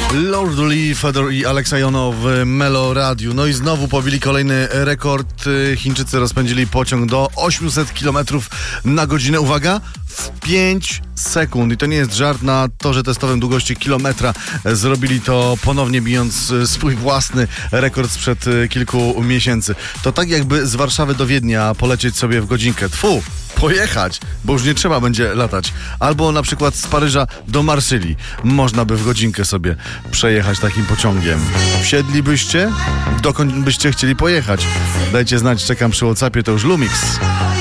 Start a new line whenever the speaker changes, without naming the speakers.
Lord Lee, Fedor i Alexa Jono w Melo Radiu. No i znowu pobili kolejny rekord. Chińczycy rozpędzili pociąg do 800 km na godzinę. Uwaga, w 5 sekund. I to nie jest żart. Na torze testowym długości kilometra zrobili to ponownie, bijąc swój własny rekord sprzed kilku miesięcy. To tak jakby z Warszawy do Wiednia polecieć sobie w godzinkę. Tfu! Pojechać, bo już nie trzeba będzie latać. Albo na przykład z Paryża do Marsylii. Można by w godzinkę sobie przejechać takim pociągiem. Wsiedlibyście? Dokąd byście chcieli pojechać? Dajcie znać, czekam przy WhatsAppie, to już Lumix.